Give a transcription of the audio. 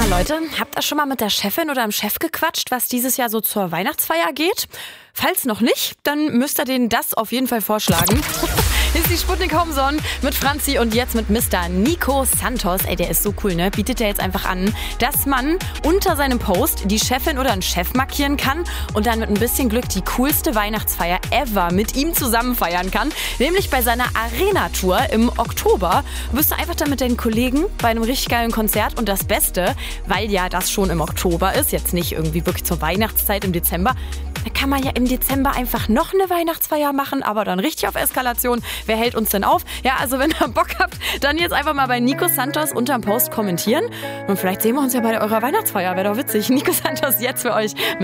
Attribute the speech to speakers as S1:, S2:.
S1: Leute, habt ihr schon mal mit der Chefin oder dem Chef gequatscht, was dieses Jahr so zur Weihnachtsfeier geht? Falls noch nicht, dann müsst ihr denen das auf jeden Fall vorschlagen. Hier ist die Sputnik Homezone mit Franzi und jetzt mit Mr. Nico Santos. Ey, der ist so cool, ne? Bietet der jetzt einfach an, dass man unter seinem Post die Chefin oder einen Chef markieren kann und dann mit ein bisschen Glück die coolste Weihnachtsfeier ever mit ihm zusammen feiern kann. Nämlich bei seiner Arena-Tour im Oktober. Du bist einfach dann mit deinen Kollegen bei einem richtig geilen Konzert und das Beste, weil ja das schon im Oktober ist, jetzt nicht irgendwie wirklich zur Weihnachtszeit im Dezember, da kann man ja im Dezember einfach noch eine Weihnachtsfeier machen, aber dann richtig auf Eskalation. Wer hält uns denn auf? Ja, also wenn ihr Bock habt, dann jetzt einfach mal bei Nico Santos unterm Post kommentieren. Und vielleicht sehen wir uns ja bei eurer Weihnachtsfeier. Wäre doch witzig. Nico Santos jetzt für euch.